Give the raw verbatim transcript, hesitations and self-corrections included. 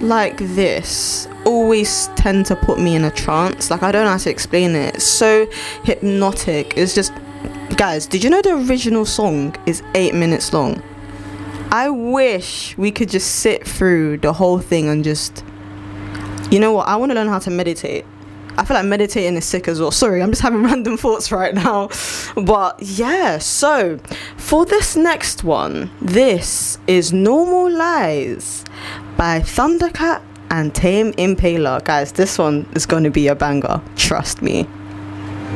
like this always tend to put me in a trance. Like, I don't know how to explain it. It's so hypnotic. It's just, guys, did you know the original song is eight minutes long? I wish we could just sit through the whole thing and just, you know what, I want to learn how to meditate. I feel like meditating is sick as well. Sorry, I'm just having random thoughts right now. But yeah, so for this next one, this is Normal Lies by Thundercat and Tame Impala. Guys, this one is going to be a banger. Trust me.